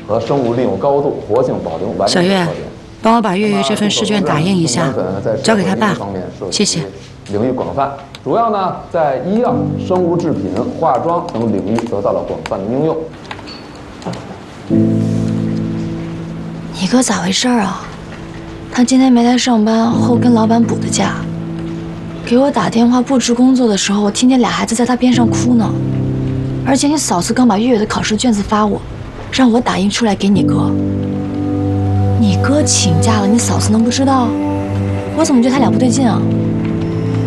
和生物利用高度、活性、保留完整的特点。 帮我把月月这份试卷打印一下，交给他爸，谢谢。 领域广泛，主要呢在医药、生物制品、化妆等领域得到了广泛的应用。 你哥咋回事啊？他今天没来上班后跟老板补的假，给我打电话布置工作的时候，我听见俩孩子在他边上哭呢。而且你嫂子刚把月月的考试卷子发我，让我打印出来给你哥。你哥请假了，你嫂子能不知道？我怎么觉得他俩不对劲啊？